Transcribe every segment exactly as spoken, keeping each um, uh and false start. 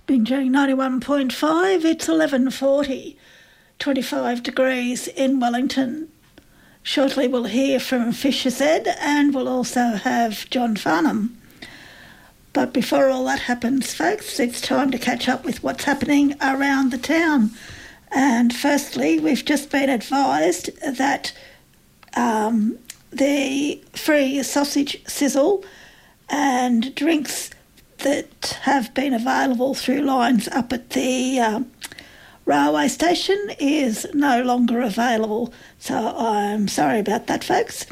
Bingeing ninety-one point five, it's eleven forty, twenty-five degrees in Wellington. Shortly we'll hear from Fisher Zed and we'll also have John Farnham. But before all that happens, folks, it's time to catch up with what's happening around the town. And firstly, we've just been advised that um, the free sausage sizzle and drinks that have been available through lines up at the uh, railway station is no longer available. So I'm sorry about that, folks.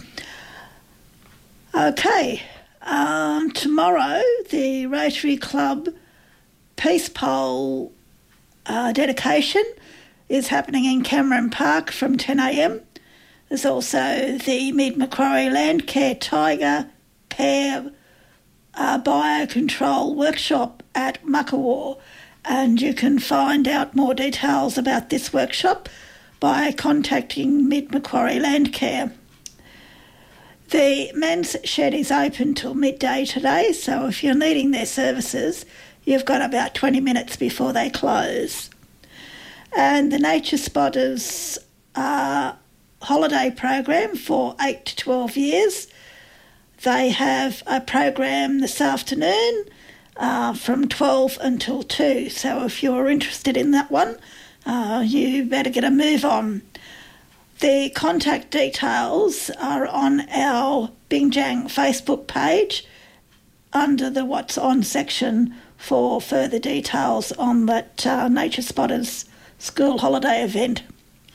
Okay, um, tomorrow the Rotary Club Peace Pole uh, dedication is happening in Cameron Park from ten a m. There's also the Mid Macquarie Landcare Tiger Pair uh, Biocontrol Workshop at Muckawar, and you can find out more details about this workshop by contacting Mid Macquarie Landcare. The men's shed is open till midday today, so if you're needing their services, you've got about twenty minutes before they close. And the Nature Spotters uh, holiday program for eight to twelve years. They have a program this afternoon uh, from twelve until two. So if you're interested in that one, uh, you better get a move on. The contact details are on our Bingjang Facebook page under the What's On section for further details on that uh, Nature Spotters school holiday event.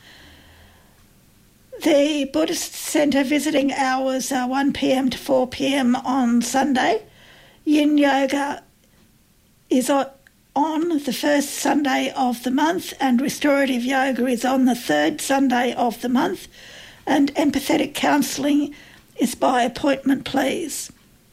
The Buddhist Centre visiting hours are one p m to four p m on Sunday. Yin Yoga is on the first Sunday of the month, and Restorative Yoga is on the third Sunday of the month, and Empathetic Counselling is by appointment, please.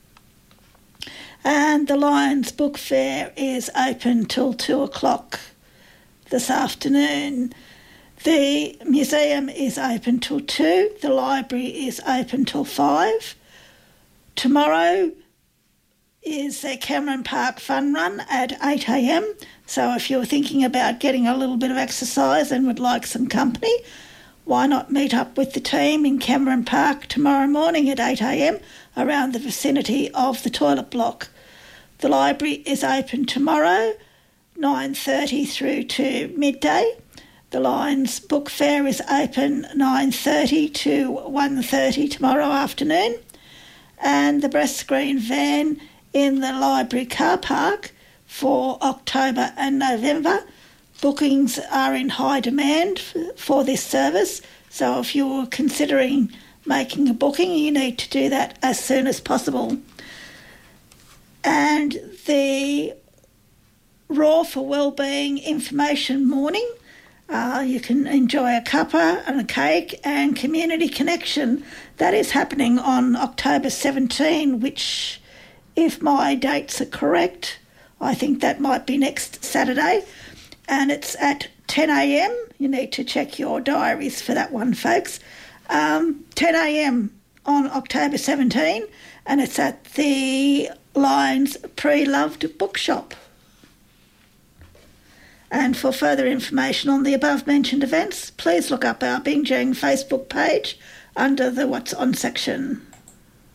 And the Lions Book Fair is open till two o'clock this afternoon. The museum is open till two. The library is open till five. Tomorrow is the Cameron Park Fun Run at eight a m. So if you're thinking about getting a little bit of exercise and would like some company, why not meet up with the team in Cameron Park tomorrow morning at eight a m around the vicinity of the toilet block. The library is open tomorrow, nine thirty through to midday. The Lions Book Fair is open nine thirty to one thirty tomorrow afternoon. And the breast screen van in the library car park for October and November. Bookings are in high demand for this service, so if you're considering making a booking, you need to do that as soon as possible. And the Raw for Wellbeing Information Morning, uh, you can enjoy a cuppa and a cake and community connection. That is happening on October seventeenth, which, if my dates are correct, I think that might be next Saturday, and it's at ten a m. You need to check your diaries for that one, folks. Um, ten a m on October seventeenth, and it's at the Lions Pre-Loved Bookshop. And for further information on the above-mentioned events, please look up our Bingjang Facebook page under the What's On section.